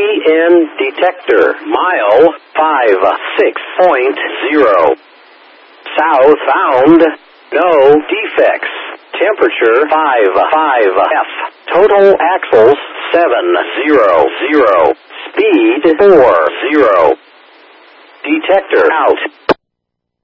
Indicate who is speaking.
Speaker 1: PN detector. Mile 56.0. South bound. No defects. Temperature 55 F. Total axles 700. Speed 40. Detector out.